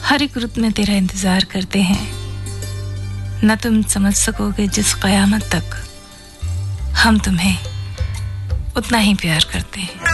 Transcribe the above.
हर एक रुत में तेरा इंतजार करते हैं। न तुम समझ सकोगे जिस कयामत तक हम तुम्हें उतना ही प्यार करते हैं।